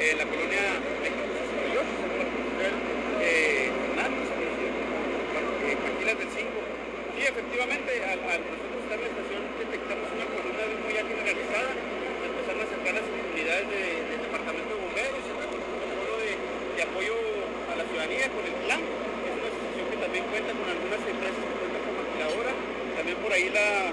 en la colonia México Mayor, Maquilas del 5. Sí, efectivamente, al nosotros estar en la estación detectamos una columna de humo ya generalizada, se empezaron a acercar las unidades del departamento de bomberos, se trajo un protocolo de apoyo a la ciudadanía con el plan. Es una asociación que también cuenta con algunas empresas que cuentan con maquiladora, también por ahí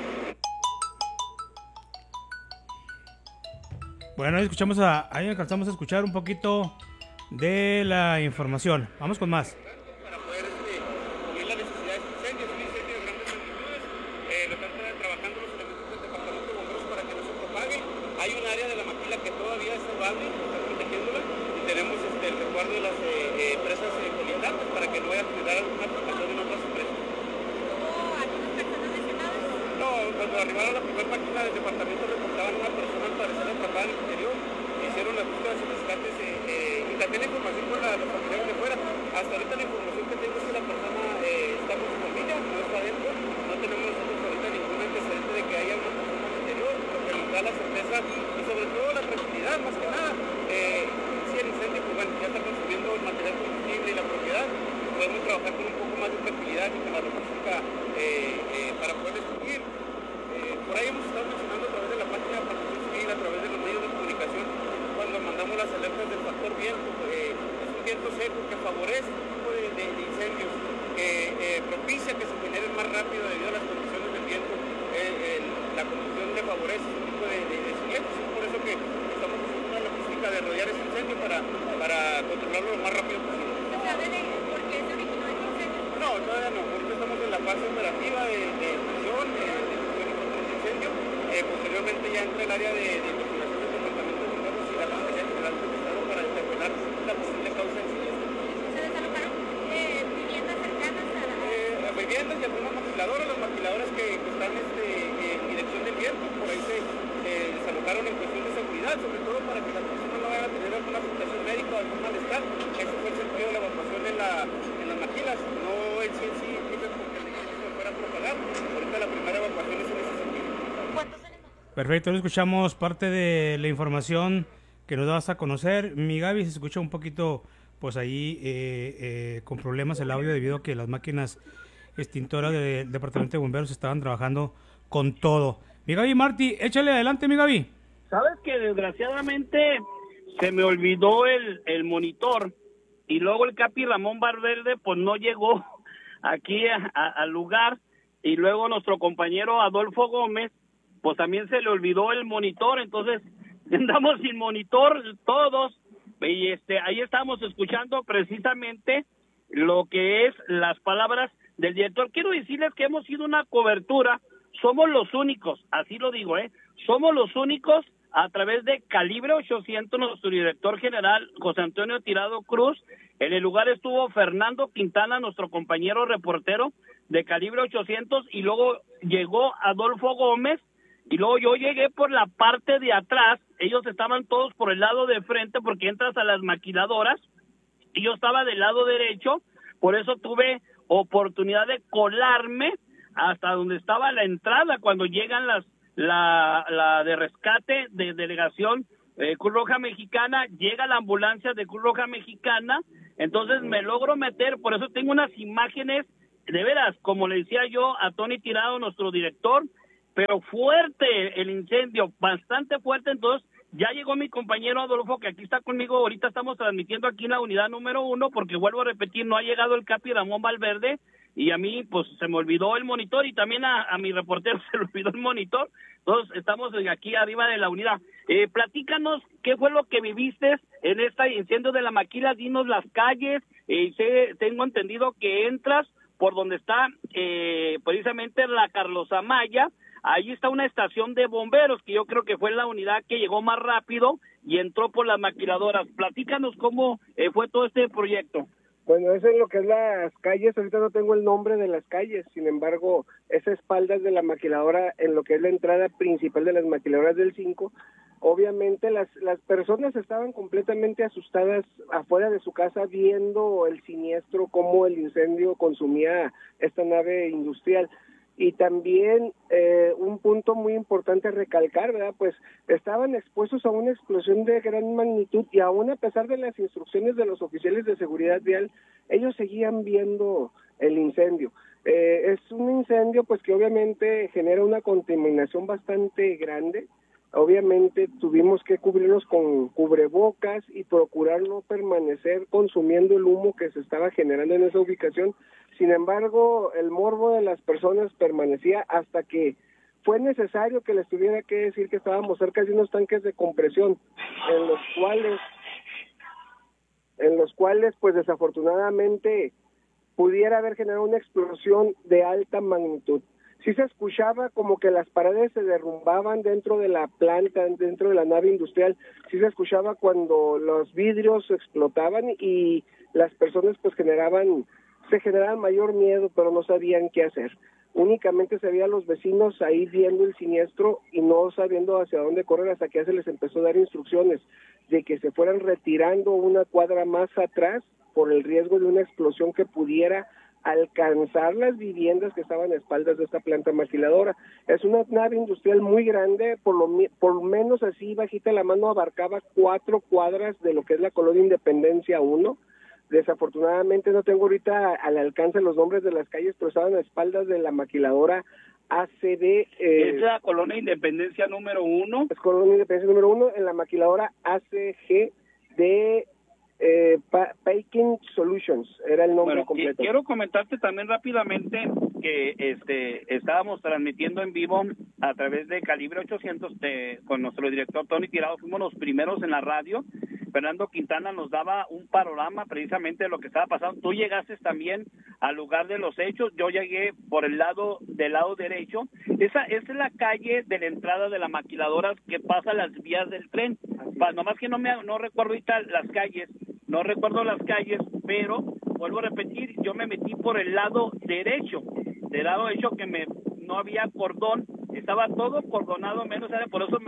Bueno, ahí alcanzamos a escuchar un poquito de la información. Vamos con más. para poder cubrir las necesidades de incendios, un incendio de grandes magnitudes. Lo están trabajando los elementos del departamento de bomberos para que no se propague. Hay un área de la maquila que todavía es salvable, están protegiéndola, y tenemos el resguardo de las empresas colindantes para que no vaya a generar alguna afectación en otras empresas. ¿Hubo algunas personas lesionadas? No, cuando arribaron a la primera máquina del departamento reportaban una persona al parecer atrapada en el interior, hicieron las búsquedas y rescates y también la información con los familiares de fuera. Hasta ahorita la información que tengo es que la persona está con su familia, no está adentro, no tenemos nosotros ahorita ningún antecedente de que haya una persona al interior, lo que nos da la certeza y sobre todo la tranquilidad, más que nada. Si el incendio, pues bueno, ya está consumiendo el material combustible y la propiedad, podemos trabajar con un poco más de tranquilidad y con la logística para poder extinguir. Por ahí hemos estado mencionando a través de la página de Protección Civil, a través de los medios de comunicación, cuando mandamos las alertas del factor viento. Es un viento seco que favorece este tipo de incendios, que propicia que se generen más rápido debido a las condiciones del viento. La condición le favorece este tipo de incendios. Es por eso que estamos haciendo una logística de rodear ese incendio para controlarlo lo más rápido posible. ¿Se sabe por qué se originó el incendio? No, todavía no. Ahorita estamos en la fase operativa de extinción y control de incendio. Posteriormente ya entra el área de investigación del departamento de bomberos y la Fiscalía General del Estado para determinar la posible causa del siniestro. ¿Se desalojaron viviendas cercanas a la... viviendas y algunas maquiladoras, las maquiladoras que están en dirección del viento, por ahí se desalojaron en cuestión de seguridad, sobre todo para que las personas no vayan a tener alguna afectación médica o algún malestar. Ese fue el sentido de la evacuación en las maquilas, no en sí implica porque el incendio se fuera a propagar. Ahorita la primera evacuación es en ese sentido. ¿Cuántos elementos? Perfecto, ahora escuchamos parte de la información que nos das a conocer. Mi Gaby, se escucha un poquito, pues ahí con problemas el audio debido a que las máquinas extintoras del Departamento de Bomberos estaban trabajando con todo. Mi Gaby Martí, échale adelante, mi Gaby. Sabes que desgraciadamente se me olvidó el monitor y luego el Capi Ramón Valverde pues no llegó aquí al lugar, y luego nuestro compañero Adolfo Gómez pues también se le olvidó el monitor, entonces andamos sin monitor todos, y ahí estamos escuchando precisamente lo que es las palabras del director. Quiero decirles que hemos sido una cobertura, somos los únicos, así lo digo, somos los únicos a través de Calibre 800, nuestro director general José Antonio Tirado Cruz. En el lugar estuvo Fernando Quintana, nuestro compañero reportero de Calibre 800, y luego llegó Adolfo Gómez, y luego yo llegué por la parte de atrás. Ellos estaban todos por el lado de frente porque entras a las maquiladoras, y yo estaba del lado derecho, por eso tuve oportunidad de colarme hasta donde estaba la entrada cuando llegan la de rescate de delegación Cruz Roja Mexicana, llega la ambulancia de Cruz Roja Mexicana, entonces me logro meter. Por eso tengo unas imágenes, de veras, como le decía yo a Tony Tirado, nuestro director, pero fuerte el incendio, bastante fuerte. Entonces ya llegó mi compañero Adolfo, que aquí está conmigo, ahorita estamos transmitiendo aquí en la unidad número 1, porque vuelvo a repetir, no ha llegado el Capi Ramón Valverde, y a mí pues se me olvidó el monitor, y también a mi reportero se le olvidó el monitor. Entonces estamos aquí arriba de la unidad. Platícanos qué fue lo que viviste en este incendio de la maquila, dinos las calles. Tengo entendido que entras por donde está precisamente la Carlos Amaya. Ahí está una estación de bomberos, que yo creo que fue la unidad que llegó más rápido y entró por las maquiladoras. Platícanos cómo fue todo este proyecto. Bueno, eso es lo que es las calles. Ahorita no tengo el nombre de las calles, sin embargo, esa espaldas de la maquiladora, en lo que es la entrada principal de las maquiladoras del 5, obviamente las personas estaban completamente asustadas afuera de su casa viendo el siniestro, cómo el incendio consumía esta nave industrial. Y también un punto muy importante a recalcar, ¿verdad? Pues estaban expuestos a una explosión de gran magnitud y aún a pesar de las instrucciones de los oficiales de seguridad vial, ellos seguían viendo el incendio. Es un incendio pues que obviamente genera una contaminación bastante grande. Obviamente tuvimos que cubrirnos con cubrebocas y procurar no permanecer consumiendo el humo que se estaba generando en esa ubicación. Sin embargo, el morbo de las personas permanecía hasta que fue necesario que les tuviera que decir que estábamos cerca de unos tanques de compresión, en los cuales pues desafortunadamente pudiera haber generado una explosión de alta magnitud. Sí se escuchaba como que las paredes se derrumbaban dentro de la planta, dentro de la nave industrial. Sí se escuchaba cuando los vidrios explotaban y las personas pues se generaban mayor miedo, pero no sabían qué hacer. Únicamente se veían los vecinos ahí viendo el siniestro y no sabiendo hacia dónde correr, hasta que ya se les empezó a dar instrucciones de que se fueran retirando una cuadra más atrás por el riesgo de una explosión que pudiera alcanzar las viviendas que estaban a espaldas de esta planta maquiladora. Es una nave industrial muy grande, por lo menos así bajita la mano abarcaba 4 cuadras de lo que es la colonia Independencia 1. Desafortunadamente no tengo ahorita al alcance los nombres de las calles, pero estaban a espaldas de la maquiladora ACD. ¿Es la colonia Independencia número 1? Es colonia Independencia número 1, en la maquiladora ACG de Paikin Solutions, era el nombre completo. Quiero comentarte también rápidamente que estábamos transmitiendo en vivo a través de Calibre 800 con nuestro director Tony Tirado. Fuimos los primeros en la radio. Fernando Quintana nos daba un panorama precisamente de lo que estaba pasando. Tú llegaste también al lugar de los hechos. Yo llegué por del lado derecho. Esa es la calle de la entrada de la maquiladora que pasa las vías del tren. Nomás que no recuerdo ahorita las calles. No recuerdo las calles, pero vuelvo a repetir, yo me metí por el lado derecho. Del lado derecho que no había cordón, estaba todo cordonado menos, por eso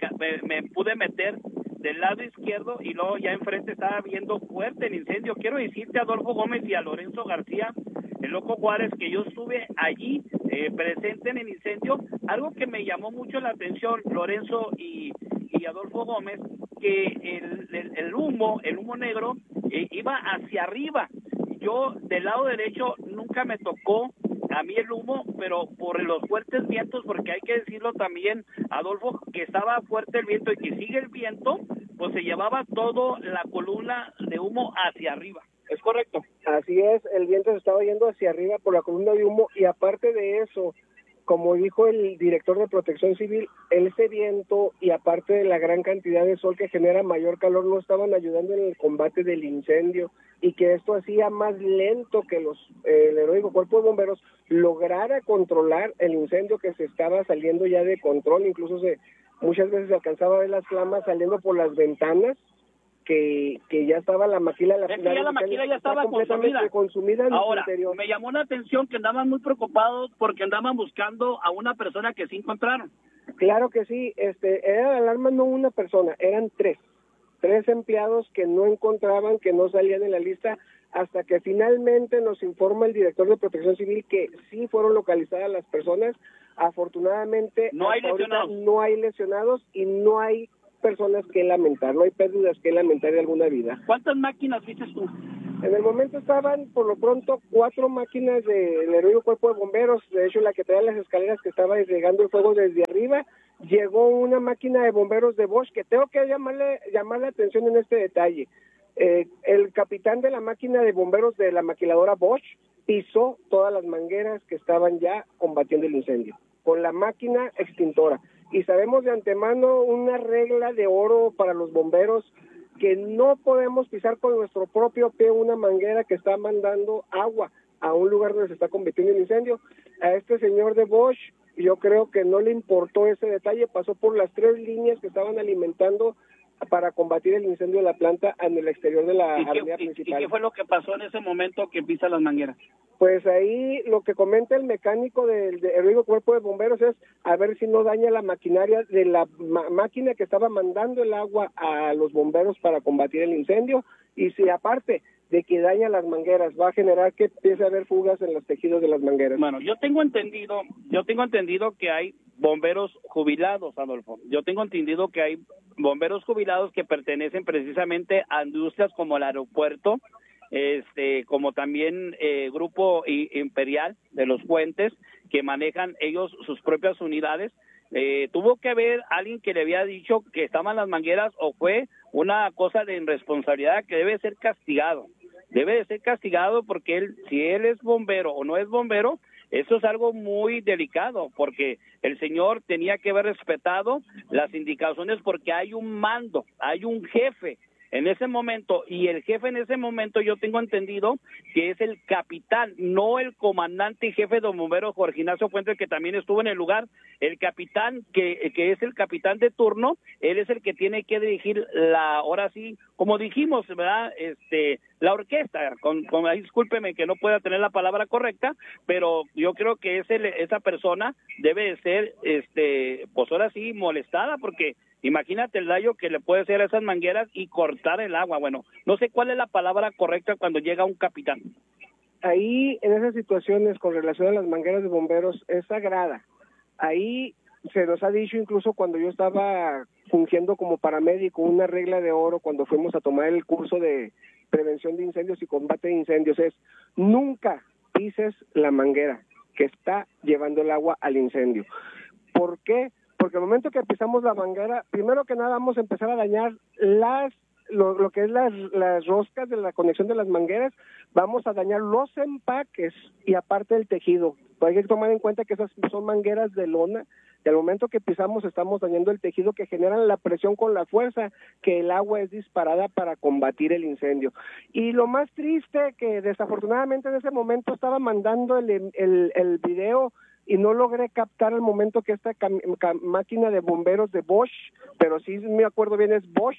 me pude meter del lado izquierdo y luego ya enfrente estaba viendo fuerte el incendio. Quiero decirte a Adolfo Gómez y a Lorenzo García, el Loco Juárez, que yo estuve allí presente en el incendio. Algo que me llamó mucho la atención, Lorenzo y Adolfo Gómez, que el humo negro iba hacia arriba. Yo del lado derecho nunca me tocó a mí el humo, pero por los fuertes vientos, porque hay que decirlo también, Adolfo, que estaba fuerte el viento y que sigue el viento, pues se llevaba toda la columna de humo hacia arriba. ¿Es correcto? Así es, el viento se estaba yendo hacia arriba por la columna de humo y aparte de eso, como dijo el director de Protección Civil, ese viento y aparte de la gran cantidad de sol que genera mayor calor no estaban ayudando en el combate del incendio y que esto hacía más lento que el heroico Cuerpo de Bomberos lograra controlar el incendio que se estaba saliendo ya de control. Incluso muchas veces se alcanzaba a ver las flamas saliendo por las ventanas, que ya estaba la maquila. La maquila ya estaba consumida en Ahora, su interior. Me llamó la atención que andaban muy preocupados porque andaban buscando a una persona que sí encontraron. Claro que sí, era la alarma no una persona, eran 3 empleados que no encontraban, que no salían en la lista, hasta que finalmente nos informa el director de Protección Civil que sí fueron localizadas las personas. Afortunadamente no hay lesionados y no hay personas que lamentar, no hay pérdidas que lamentar de alguna vida. ¿Cuántas máquinas viste tú? En el momento estaban por lo pronto 4 máquinas del heroico Cuerpo de Bomberos. De hecho, la que traía las escaleras que estaba desligando el fuego desde arriba, llegó una máquina de bomberos de Bosch, que tengo que llamar la atención en este detalle. El capitán de la máquina de bomberos de la maquiladora Bosch pisó todas las mangueras que estaban ya combatiendo el incendio con la máquina extintora. Y sabemos de antemano una regla de oro para los bomberos, que no podemos pisar con nuestro propio pie una manguera que está mandando agua a un lugar donde se está combatiendo el incendio. A este señor de Bosch, yo creo que no le importó ese detalle, pasó por las 3 líneas que estaban alimentando para combatir el incendio de la planta en el exterior de la avenida principal. ¿Y qué fue lo que pasó en ese momento que pisa las mangueras? Pues ahí lo que comenta el mecánico del heroico Cuerpo de Bomberos es a ver si no daña la maquinaria de la máquina que estaba mandando el agua a los bomberos para combatir el incendio, Y si aparte de que daña las mangueras, va a generar que empiece a haber fugas en los tejidos de las mangueras. Bueno, yo tengo entendido que hay bomberos jubilados, Adolfo. Yo tengo entendido que hay bomberos jubilados que pertenecen precisamente a industrias como el aeropuerto, como también Grupo Imperial de los Puentes, que manejan ellos sus propias unidades. Tuvo que haber alguien que le había dicho que estaban las mangueras, o fue una cosa de irresponsabilidad que debe de ser castigado. Debe de ser castigado porque si él es bombero o no es bombero, eso es algo muy delicado, porque el señor tenía que haber respetado las indicaciones, porque hay un mando, hay un jefe en ese momento, y el jefe en ese momento yo tengo entendido que es el capitán, no el comandante y jefe de bomberos Jorge Ignacio Fuentes, que también estuvo en el lugar. El capitán, que es el capitán de turno, él es el que tiene que dirigir ahora sí, como dijimos, ¿verdad? La orquesta, discúlpeme que no pueda tener la palabra correcta, pero yo creo que esa persona debe de ser, pues ahora sí, molestada, porque imagínate el daño que le puede hacer a esas mangueras y cortar el agua. Bueno, no sé cuál es la palabra correcta cuando llega un capitán. Ahí, en esas situaciones con relación a las mangueras de bomberos, es sagrada. Ahí se nos ha dicho, incluso cuando yo estaba fungiendo como paramédico, una regla de oro cuando fuimos a tomar el curso de prevención de incendios y combate de incendios, es nunca pises la manguera que está llevando el agua al incendio. ¿Por qué? Porque al momento que pisamos la manguera, primero que nada vamos a empezar a dañar lo que es las roscas de la conexión de las mangueras, vamos a dañar los empaques y aparte el tejido. Hay que tomar en cuenta que esas son mangueras de lona, y al momento que pisamos estamos dañando el tejido, que generan la presión con la fuerza que el agua es disparada para combatir el incendio. Y lo más triste, que desafortunadamente en ese momento estaba mandando el video y no logré captar el momento que esta máquina de bomberos de Bosch, pero sí me acuerdo bien, es Bosch,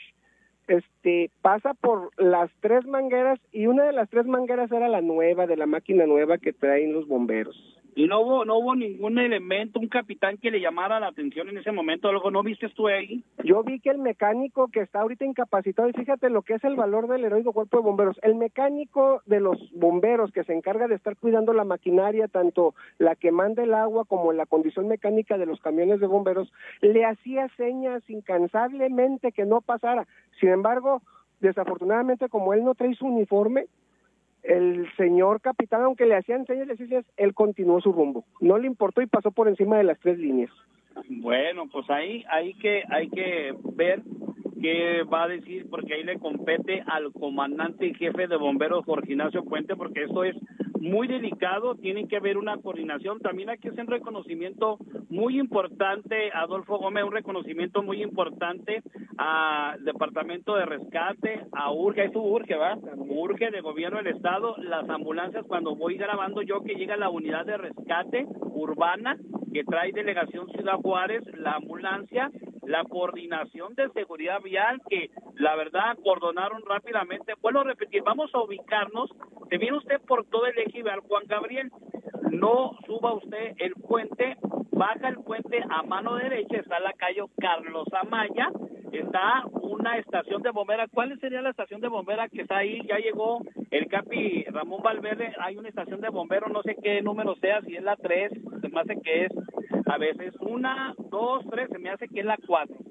pasa por las 3 mangueras, y una de las 3 mangueras era la nueva, de la máquina nueva que traen los bomberos. Y no hubo ningún elemento, un capitán que le llamara la atención en ese momento, algo, ¿no viste tú ahí? Yo vi que el mecánico que está ahorita incapacitado, y fíjate lo que es el valor del heroico cuerpo de bomberos, el mecánico de los bomberos que se encarga de estar cuidando la maquinaria, tanto la que manda el agua como la condición mecánica de los camiones de bomberos, le hacía señas incansablemente que no pasara. Sin embargo, desafortunadamente, como él no trae su uniforme, el señor capitán, aunque le hacían señas, él continuó su rumbo. No le importó y pasó por encima de las 3 líneas. Bueno, pues ahí hay que ver qué va a decir, porque ahí le compete al comandante y jefe de bomberos Jorge Ignacio Puente, porque esto es muy delicado, tiene que haber una coordinación. También hay que hacer un reconocimiento muy importante, Adolfo Gómez, un reconocimiento muy importante al Departamento de Rescate, a URGE, eso URGE, ¿va? URGE de Gobierno del Estado, las ambulancias, cuando voy grabando yo que llega la unidad de rescate urbana, que trae delegación Ciudad Juárez, la ambulancia, la coordinación de seguridad vial, que la verdad acordonaron rápidamente. Vuelvo a repetir, vamos a ubicarnos, se viene usted por todo el eje vial Juan Gabriel, no suba usted el puente, baja el puente a mano derecha, está la calle Carlos Amaya, está una estación de bomberas. ¿Cuál sería la estación de bomberas que está ahí? Ya llegó el Capi Ramón Valverde, hay una estación de bomberos, no sé qué número sea, si es la 3, se me hace que es, a veces 1, 2, 3, se me hace que es la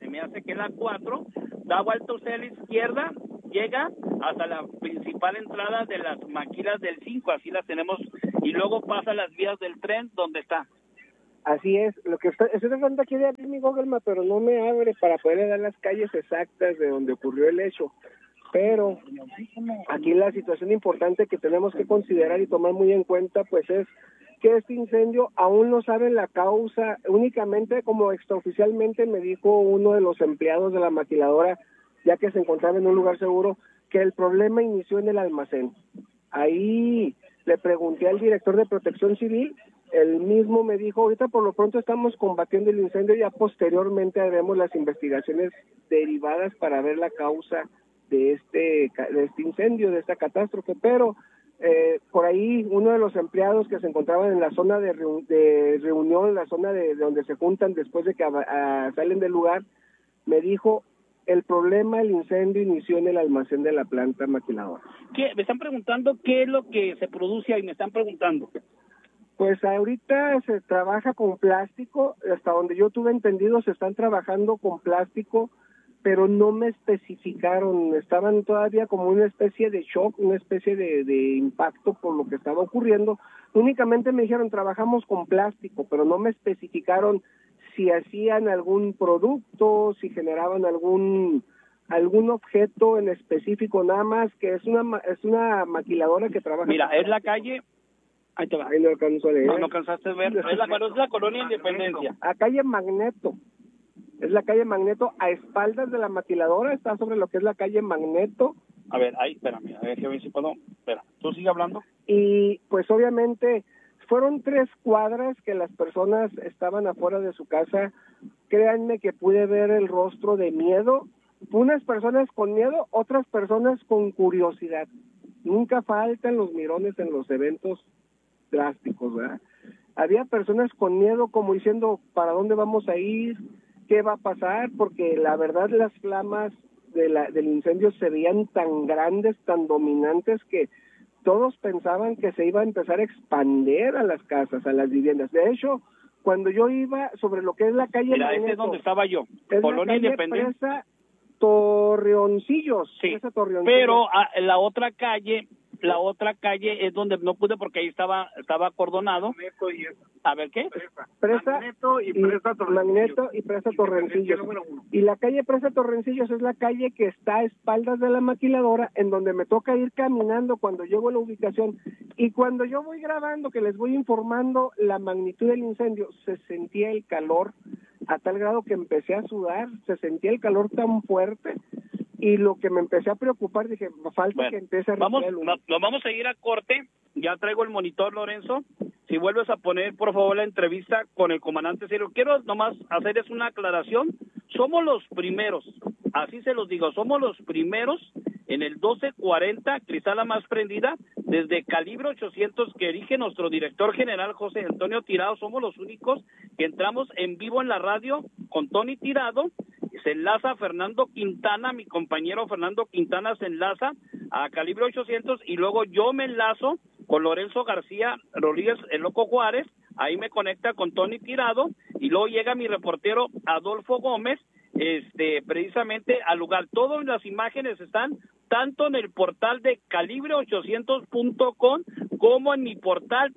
4, da vuelta usted a la izquierda, llega hasta la principal entrada de las maquilas del 5, así las tenemos, y luego pasa las vías del tren, donde está. Así es, lo que estoy tratando aquí de abrir mi Google Maps, pero no me abre para poder dar las calles exactas de donde ocurrió el hecho. Pero aquí la situación importante que tenemos que considerar y tomar muy en cuenta, pues es que este incendio aún no saben la causa, únicamente como extraoficialmente me dijo uno de los empleados de la maquiladora, ya que se encontraba en un lugar seguro, que el problema inició en el almacén. Ahí le pregunté al director de Protección Civil, él mismo me dijo, ahorita por lo pronto estamos combatiendo el incendio, ya posteriormente haremos las investigaciones derivadas para ver la causa de este incendio, de esta catástrofe, pero por ahí uno de los empleados que se encontraban en la zona de reunión, la zona de donde se juntan después de que salen del lugar, me dijo el problema, el incendio inició en el almacén de la planta maquiladora. Me están preguntando qué es lo que se produce ahí, me están preguntando. Pues ahorita se trabaja con plástico, hasta donde yo tuve entendido se están trabajando con plástico, pero no me especificaron, estaban todavía como una especie de shock, una especie de impacto por lo que estaba ocurriendo. Únicamente me dijeron trabajamos con plástico, pero no me especificaron si hacían algún producto, si generaban algún objeto en específico, nada más que es una maquiladora que trabaja. Mira, es la calle, ahí te va. Ahí no alcanzo a leer. No alcanzaste a ver, es la colonia Independencia. A calle Magneto. Es la calle Magneto, a espaldas de la maquiladora, está sobre lo que es la calle Magneto. A ver, ahí, espérame, a ver si puedo, espera, tú sigue hablando. Y pues obviamente fueron 3 cuadras que las personas estaban afuera de su casa. Créanme que pude ver el rostro de miedo, unas personas con miedo, otras personas con curiosidad. Nunca faltan los mirones en los eventos drásticos, ¿verdad? Había personas con miedo como diciendo, ¿para dónde vamos a ir? ¿Qué va a pasar? Porque la verdad las flamas del incendio se veían tan grandes, tan dominantes, que todos pensaban que se iba a empezar a expandir a las casas, a las viviendas. De hecho, cuando yo iba sobre lo que es la calle Mira, Magneto, ese es donde estaba yo, es Colonia la calle Independencia. Presa Torreoncillos. Sí, Presa Torreoncillos. pero la otra calle es donde no pude porque ahí estaba acordonado. A ver, ¿qué? Presa Magneto y Presa Torrencillos. Magneto y Presa Torrencillos. Y la calle Presa Torrencillos es la calle que está a espaldas de la maquiladora, en donde me toca ir caminando cuando llego a la ubicación. Y cuando yo voy grabando, que les voy informando la magnitud del incendio, se sentía el calor a tal grado que empecé a sudar, se sentía el calor tan fuerte. Y lo que me empecé a preocupar, dije, falta que empiece a vamos, el humo. nos vamos a ir a corte. Ya traigo el monitor, Lorenzo. Si vuelves a poner, por favor, la entrevista con el comandante Ciro. Quiero nomás hacerles una aclaración. Somos los primeros, así se los digo, somos los primeros en el 1240, Cristal la más prendida, desde calibre 800 que erige nuestro director general José Antonio Tirado. Somos los únicos que entramos en vivo en la radio con Tony Tirado. Se enlaza Fernando Quintana, mi compañero Fernando Quintana se enlaza a calibre 800 y luego yo me enlazo con Lorenzo García Rodríguez, el Loco Juárez, ahí me conecta con Tony Tirado y luego llega mi reportero Adolfo Gómez, precisamente al lugar. Todas las imágenes están tanto en el portal de calibre800.com como en mi portal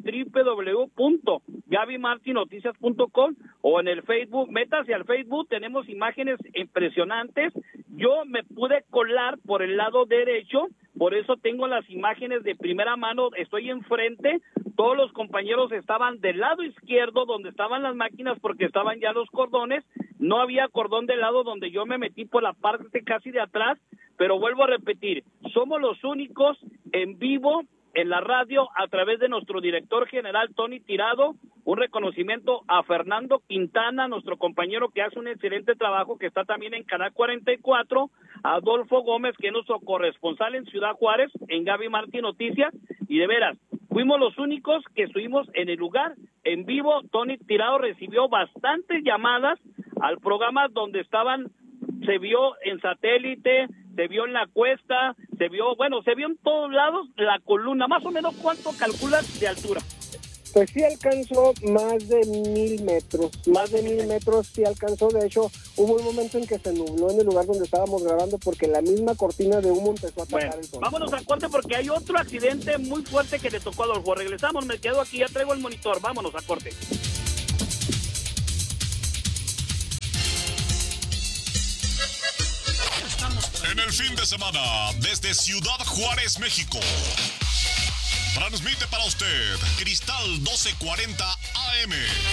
www.gabymartinoticias.com o en el Facebook. Métase al Facebook, tenemos imágenes impresionantes. Yo me pude colar por el lado derecho, por eso tengo las imágenes de primera mano, estoy enfrente. Todos los compañeros estaban del lado izquierdo donde estaban las máquinas porque estaban ya los cordones. No había cordón del lado donde yo me metí por la parte casi de atrás, pero vuelvo a repetir, somos los únicos en vivo en la radio a través de nuestro director general Tony Tirado. Un reconocimiento a Fernando Quintana, nuestro compañero que hace un excelente trabajo, que está también en Canal 44, a Adolfo Gómez, que es nuestro corresponsal en Ciudad Juárez, en Gaby Martín Noticias, y de veras, fuimos los únicos que estuvimos en el lugar en vivo. Tony Tirado recibió bastantes llamadas al programa donde estaban, se vio en satélite, se vio en la cuesta, se vio en todos lados la columna. Más o menos, ¿cuánto calculas de altura? Pues sí alcanzó más de 1,000 metros, más de 1,000 metros sí alcanzó. De hecho, hubo un momento en que se nubló en el lugar donde estábamos grabando porque la misma cortina de humo empezó a tapar el sol. Vámonos a corte porque hay otro accidente muy fuerte que le tocó a Adolfo. Regresamos, me quedo aquí, ya traigo el monitor. Vámonos a corte. En el fin de semana, desde Ciudad Juárez, México, transmite para usted Cristal 1240 AM,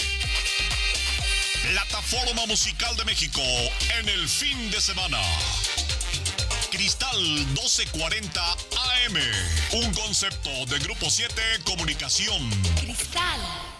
plataforma musical de México en el fin de semana. Cristal 1240 AM, un concepto de Grupo 7 Comunicación. Cristal